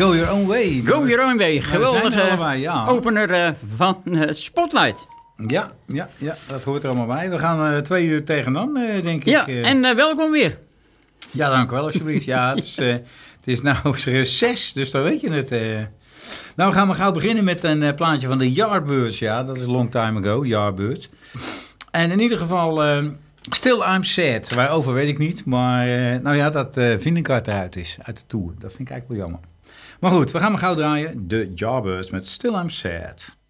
Go Your Own Way. Go Your Own Way. Geweldige allebei, ja. opener van Spotlight. Ja, dat hoort er allemaal bij. We gaan 2 uur tegenaan, denk ik. Ja, en welkom weer. Ja, dank u wel, alsjeblieft. Ja, het is nou reces, dus dan weet je het. Nou, we gaan maar gauw beginnen met een plaatje van de Yardbirds. Ja, dat is a long time ago, Yardbirds. En in ieder geval, Still I'm Sad. Waarover weet ik niet, maar nou ja, dat Vindenkart eruit is, uit de Tour. Dat vind ik eigenlijk wel jammer. Maar goed, we gaan maar gauw draaien. De Yardbirds met Still I'm Sad.